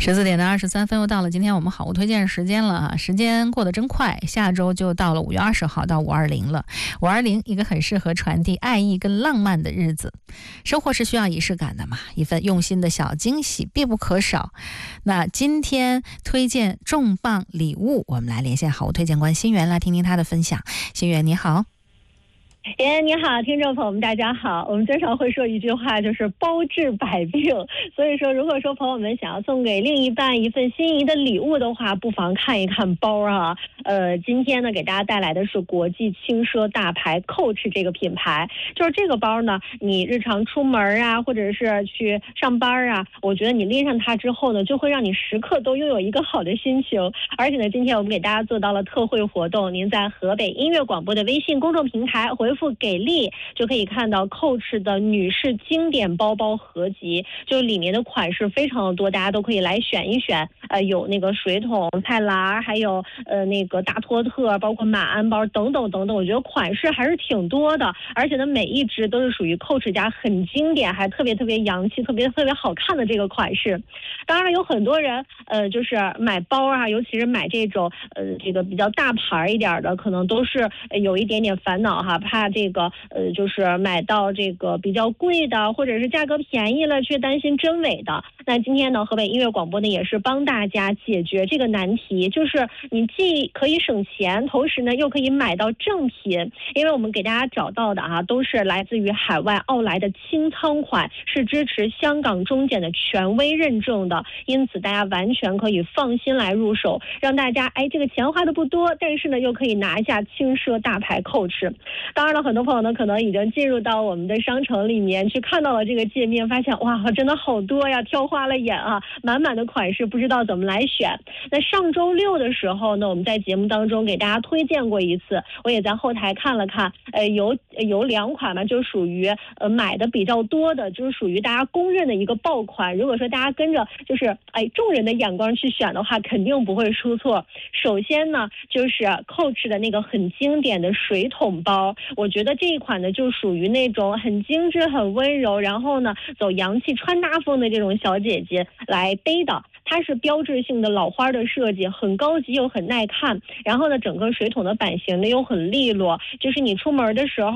14:23又到了今天我们好物推荐时间了啊！时间过得真快，下周就到了5月20号到520了。520一个很适合传递爱意跟浪漫的日子，生活是需要仪式感的嘛，一份用心的小惊喜必不可少。那今天推荐重磅礼物，我们来连线好物推荐官新源来听听他的分享。新源你好。 你好，听众朋友们大家好。我们经常会说一句话，就是包治百病。所以说如果说朋友们想要送给另一半一份心仪的礼物的话，不妨看一看包啊。今天呢给大家带来的是国际轻奢大牌 Coach 这个品牌。就是这个包呢，你日常出门啊，或者是去上班啊，我觉得你拎上它之后呢，就会让你时刻都拥有一个好的心情。而且呢，今天我们给大家做到了特惠活动，您在河北音乐广播的微信公众平台回复给力，就可以看到 Coach 的女士经典包包合集，就里面的款式非常的多，大家都可以来选一选。有那个水桶、菜篮，还有那个大托特，包括马鞍包等等等等，我觉得款式还是挺多的。而且呢，每一只都是属于 Coach 家很经典，还特别特别洋气、特别特别好看的这个款式。当然了，有很多人就是买包啊，尤其是买这种这个比较大牌一点的，可能都是有一点点烦恼哈，怕这个就是买到这个比较贵的，或者是价格便宜了却担心真伪的。那今天呢，河北音乐广播呢也是帮大家解决这个难题，就是你既可以省钱，同时呢又可以买到正品。因为我们给大家找到的都是来自于海外奥莱的清仓款，是支持香港中检的权威认证的，因此大家完全可以放心来入手，让大家这个钱花的不多，但是呢又可以拿下轻奢大牌 Coach。当然了，很多朋友呢可能已经进入到我们的商城里面去看到了这个界面，发现哇真的好多呀，挑花了眼啊，满满的款式不知道怎么来选。那上周六的时候呢，我们在节目当中给大家推荐过一次，我也在后台看了看，有两款嘛，就属于买的比较多的，就是属于大家公认的一个爆款。如果说大家跟着就是众人的眼光去选的话，肯定不会出错。首先呢，就是 Coach 的那个很经典的水桶包，我觉得这一款呢就属于那种很精致、很温柔，然后呢走洋气穿搭风的这种小姐姐来背的。它是标志性的老花的设计，很高级又很耐看。然后呢，整个水桶的版型呢又很利落，就是你出门的时候